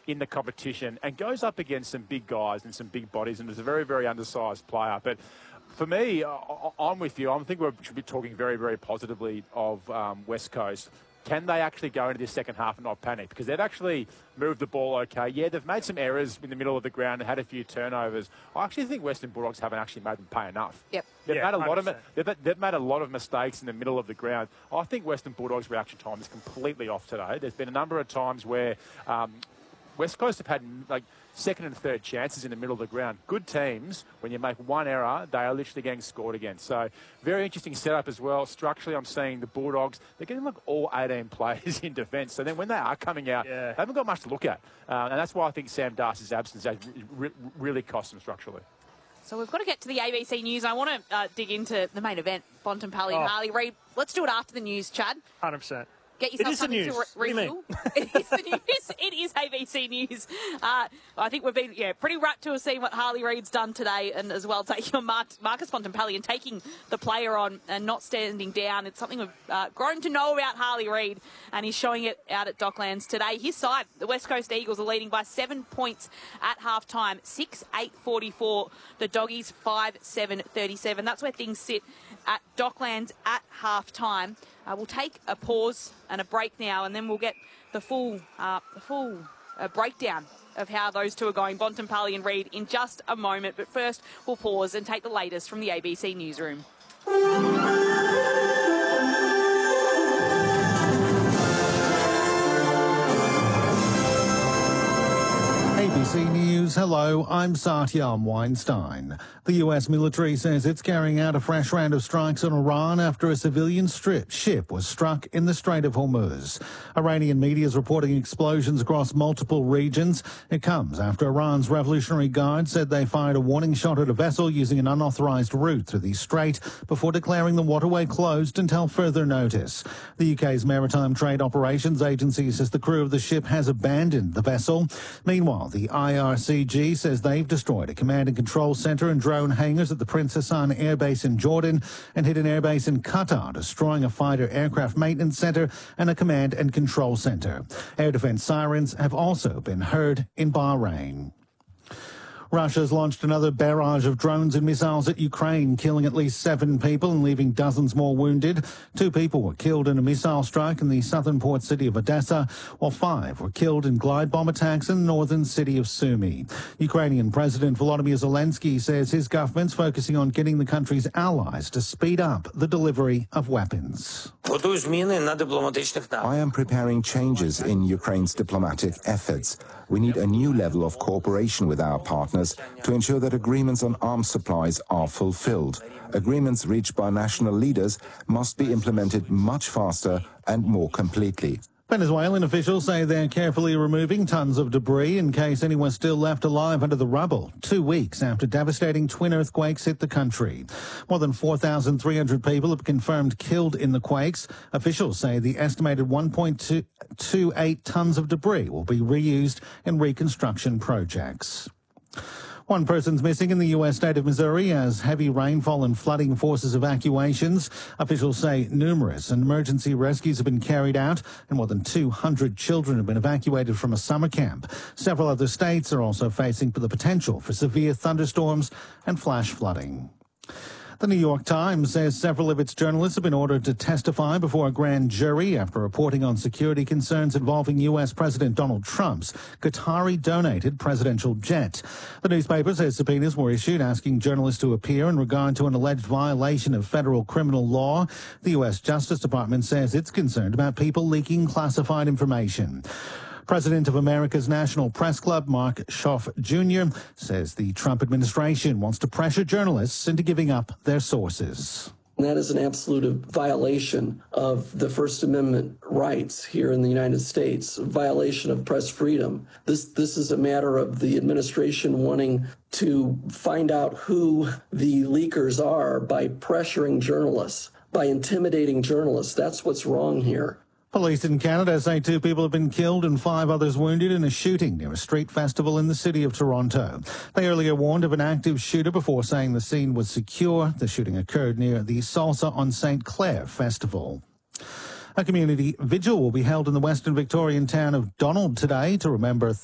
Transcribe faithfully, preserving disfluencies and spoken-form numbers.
in the competition and goes up against some big guys and some big bodies, and is a very, very undersized player. But for me, I, I'm with you. I think we should be talking very, very positively of um, West Coast. Can they actually go into this second half and not panic? Because they've actually moved the ball okay. Yeah, they've made some errors in the middle of the ground and had a few turnovers. I actually think Western Bulldogs haven't actually made them pay enough. Yep. They've yeah, made a lot one hundred percent. of they've, they've made a lot of mistakes in the middle of the ground. I think Western Bulldogs' reaction time is completely off today. There's been a number of times where um, West Coast have had like second and third chances in the middle of the ground. Good teams, when you make one error, they are literally getting scored against. So very interesting setup as well. Structurally, I'm seeing the Bulldogs, they're getting like all eighteen players in defence. So then when they are coming out, yeah. they haven't got much to look at. Uh, and that's why I think Sam Darcy's absence has re- really cost them structurally. So we've got to get to the A B C News. I want to uh, dig into the main event, Bontempelli oh. and Harley Reid. Let's do it after the news, Chad. one hundred percent. Get yourself It is the something news. to What do re- you mean? refuel. It is the news. It is A B C News. Uh, I think we've been yeah pretty rapt to have seen what Harley Reid's done today, and as well taking on Mar- Marcus Bontempelli and taking the player on and not standing down. It's something we've uh, grown to know about Harley Reid, and he's showing it out at Docklands today. His side, the West Coast Eagles, are leading by seven points at half time, six eight forty-four. The Doggies five seven thirty-seven. That's where things sit at Docklands at half time. Uh, we'll take a pause and a break now, and then we'll get the full, uh, the full uh, breakdown of how those two are going, Bontempelli and Reid, in just a moment. But first, we'll pause and take the latest from the A B C Newsroom. A B C News, hello, I'm Satyam Weinstein. The U S military says it's carrying out a fresh round of strikes on Iran after a civilian strip ship was struck in the Strait of Hormuz. Iranian media is reporting explosions across multiple regions. It comes after Iran's Revolutionary Guard said they fired a warning shot at a vessel using an unauthorized route through the strait before declaring the waterway closed until further notice. The U K's Maritime Trade Operations Agency says the crew of the ship has abandoned the vessel. Meanwhile, the I R C G says they've destroyed a command and control centre and drone hangars at the Prince Hassan Air Base in Jordan and hit an airbase in Qatar, destroying a fighter aircraft maintenance centre and a command and control centre. Air defence sirens have also been heard in Bahrain. Russia's launched another barrage of drones and missiles at Ukraine, killing at least seven people and leaving dozens more wounded. Two people were killed in a missile strike in the southern port city of Odessa, while five were killed in glide bomb attacks in the northern city of Sumy. Ukrainian President Volodymyr Zelensky says his government's focusing on getting the country's allies to speed up the delivery of weapons. I am preparing changes in Ukraine's diplomatic efforts. We need a new level of cooperation with our partners to ensure that agreements on arms supplies are fulfilled. Agreements reached by national leaders must be implemented much faster and more completely. Venezuelan officials say they're carefully removing tons of debris in case anyone's still left alive under the rubble, two weeks after devastating twin earthquakes hit the country. More than four thousand three hundred people have been confirmed killed in the quakes. Officials say the estimated one point two eight tons of debris will be reused in reconstruction projects. One person's missing in the U S state of Missouri as heavy rainfall and flooding forces evacuations. Officials say numerous emergency rescues have been carried out and more than two hundred children have been evacuated from a summer camp. Several other states are also facing the potential for severe thunderstorms and flash flooding. The New York Times says several of its journalists have been ordered to testify before a grand jury after reporting on security concerns involving U S President Donald Trump's Qatari-donated presidential jet. The newspaper says subpoenas were issued asking journalists to appear in regard to an alleged violation of federal criminal law. The U S Justice Department says it's concerned about people leaking classified information. President of America's National Press Club, Mark Schoff Junior, says the Trump administration wants to pressure journalists into giving up their sources. That is an absolute violation of the First Amendment rights here in the United States, a violation of press freedom. This, this is a matter of the administration wanting to find out who the leakers are by pressuring journalists, by intimidating journalists. That's what's wrong here. Police in Canada say two people have been killed and five others wounded in a shooting near a street festival in the city of Toronto. They earlier warned of an active shooter before saying the scene was secure. The shooting occurred near the Salsa on Saint Clair festival. A community vigil will be held in the Western Victorian town of Donald today to remember